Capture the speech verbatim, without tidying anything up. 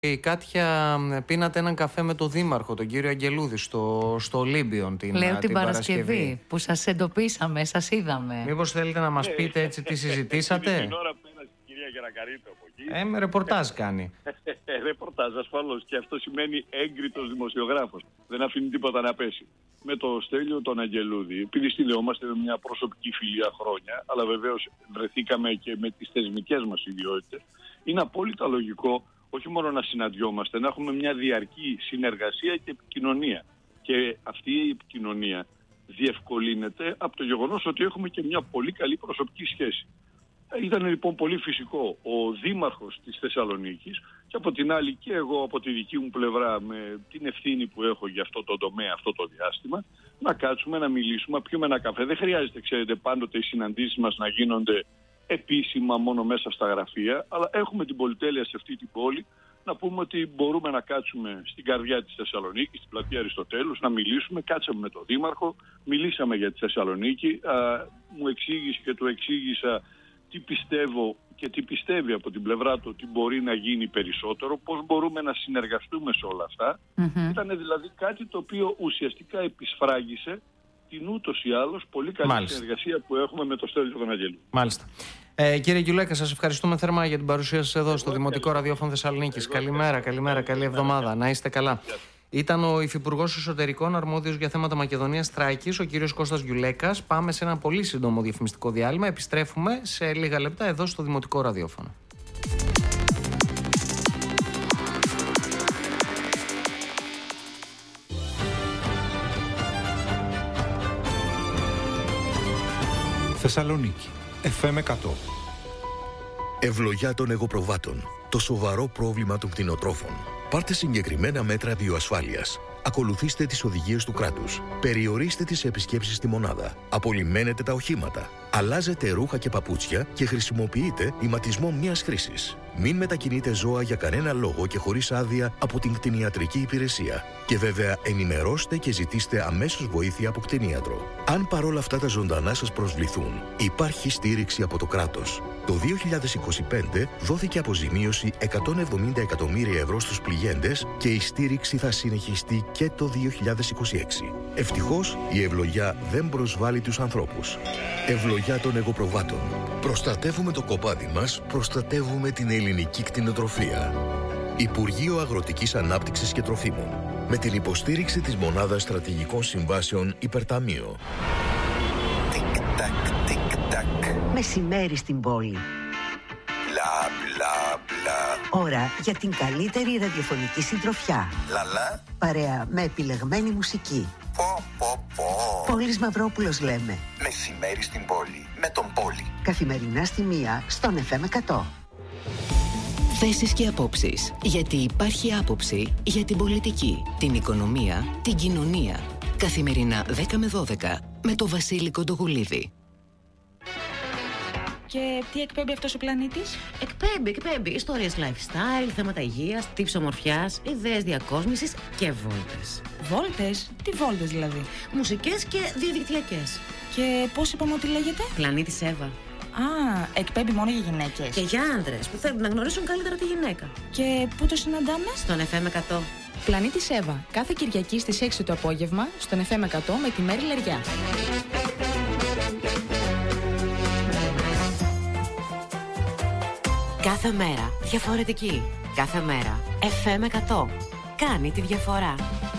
Η Κάτια πίνατε έναν καφέ με τον Δήμαρχο, τον κύριο Αγγελούδη, στο, στο Ολύμπιον την, Λέω την, την Παρασκευή, Παρασκευή που σας εντοπίσαμε, σας είδαμε. Μήπως θέλετε να μας πείτε έτσι τι συζητήσατε? Την ώρα πέρασε η κυρία Γερακαρίτου από εκεί. Ε, με ρεπορτάζ κάνει. Ρεπορτάζ, ασφαλώς. Και αυτό σημαίνει έγκριτος δημοσιογράφος. Δεν αφήνει τίποτα να πέσει. Με το Στέλιο τον Αγγελούδη, επειδή συνδεόμαστε με μια προσωπική φιλία χρόνια, αλλά βεβαίως βρεθήκαμε και με τις θεσμικές μας ιδιότητες, είναι απόλυτα λογικό όχι μόνο να συναντιόμαστε, να έχουμε μια διαρκή συνεργασία και επικοινωνία. Και αυτή η επικοινωνία διευκολύνεται από το γεγονός ότι έχουμε και μια πολύ καλή προσωπική σχέση. Ήταν λοιπόν πολύ φυσικό ο Δήμαρχος της Θεσσαλονίκης και από την άλλη και εγώ από τη δική μου πλευρά με την ευθύνη που έχω για αυτό το τομέα, αυτό το διάστημα, να κάτσουμε, να μιλήσουμε, να πιούμε ένα καφέ. Δεν χρειάζεται, ξέρετε, πάντοτε οι συναντήσεις μας να γίνονται επίσημα μόνο μέσα στα γραφεία, αλλά έχουμε την πολυτέλεια σε αυτή την πόλη να πούμε ότι μπορούμε να κάτσουμε στην καρδιά της Θεσσαλονίκης, στην πλατεία Αριστοτέλους, να μιλήσουμε. Κάτσαμε με τον Δήμαρχο, μιλήσαμε για τη Θεσσαλονίκη, α, μου εξήγησε και του εξήγησα τι πιστεύω και τι πιστεύει από την πλευρά του ότι μπορεί να γίνει περισσότερο, πώς μπορούμε να συνεργαστούμε σε όλα αυτά. Mm-hmm. Ήταν δηλαδή κάτι το οποίο ουσιαστικά επισφράγισε την ούτως ή άλλως πολύ καλή Μάλιστα. συνεργασία που έχουμε με το Στέλιο τον Αγγελούδη. Μάλιστα. Ε, κύριε Γκιουλέκα, σας ευχαριστούμε θερμά για την παρουσία σας εδώ Εγώ στο Δημοτικό καλή. Ραδιόφωνο Θεσσαλονίκης. Καλημέρα, καλημέρα, καλή εβδομάδα. Να είστε καλά. Ήταν ο Υφυπουργός Εσωτερικών αρμόδιος για θέματα Μακεδονίας Θράκης, ο κύριος Κώστας Γκιουλέκας. Πάμε σε ένα πολύ σύντομο διαφημιστικό διάλειμμα. Επιστρέφουμε σε λίγα λεπτά εδώ στο Δημοτικό Ραδιόφωνο. Θεσσαλονίκη, εφ εμ εκατό. Ευλογιά των εγωπροβάτων. Το σοβαρό πρόβλημα των κτηνοτρόφων. Πάρτε συγκεκριμένα μέτρα βιοασφάλειας. Ακολουθήστε τις οδηγίες του κράτους. Περιορίστε τις επισκέψεις στη μονάδα. Απολυμμένετε τα οχήματα. Αλλάζετε ρούχα και παπούτσια και χρησιμοποιείτε ηματισμό μιας χρήσης. Μην μετακινείτε ζώα για κανένα λόγο και χωρίς άδεια από την κτηνιατρική υπηρεσία. Και βέβαια ενημερώστε και ζητήστε αμέσως βοήθεια από κτηνίατρο. Αν παρόλα αυτά τα ζωντανά σας προσβληθούν, υπάρχει στήριξη από το κράτος. Το δύο χιλιάδες είκοσι πέντε δόθηκε αποζημίωση εκατόν εβδομήντα εκατομμύρια ευρώ στους πληγέντες και η στήριξη θα συνεχιστεί και το δύο χιλιάδες είκοσι έξι. Ευτυχώς η ευλογιά δεν προσβάλλει τους ανθρώπους. Ευλογιά των εγωπροβάτων. Προστατεύουμε το κοπάδι μας, προστατεύουμε την ελληνική κτηνοτροφία. Υπουργείο Αγροτικής Ανάπτυξης και Τροφίμων. Με την υποστήριξη της Μονάδας Στρατηγικών Συμβάσεων Υπερταμείο. Τικ-τακ, τικ-τακ. Μεσημέρι στην πόλη. Μπλα, μπλα, μπλα. Ώρα για την καλύτερη ραδιοφωνική συντροφιά. Λαλά. Παρέα με επιλεγμένη μουσική. Πω, πω, πω. Πόλης Μαυρόπουλος λέμε. Μεσημέρι στην πόλη. Με τον Πόλη. Καθημερινά στη μία στον εφ εμ εκατό. Θέσεις και απόψεις. Γιατί υπάρχει άποψη για την πολιτική, την οικονομία, την κοινωνία. Καθημερινά δέκα με δώδεκα με το Βασίλη Κοντογουλίδη. Και τι εκπέμπει αυτός ο πλανήτης? Εκπέμπει, εκπέμπει ιστορίες lifestyle, θέματα υγείας, tips ομορφιάς, ιδέες διακόσμησης και βόλτες. Βόλτες? Τι βόλτες δηλαδή? Μουσικές και διαδικτυακές. Και πώς είπαμε ότι λέγεται? Πλανήτης Εύα. Α, εκπέμπει μόνο για γυναίκες. Και για άντρες που θέλουν να γνωρίσουν καλύτερα τη γυναίκα. Και πού το συναντάμε? Στον εφ εμ εκατό. Πλανήτης Εύα, κάθε Κυριακή στις έξι το απόγευμα, στον εφ εμ εκατό με τη Μέρη Λεριά. Κάθε μέρα διαφορετική. Κάθε μέρα εφ εμ εκατό. Κάνει τη διαφορά.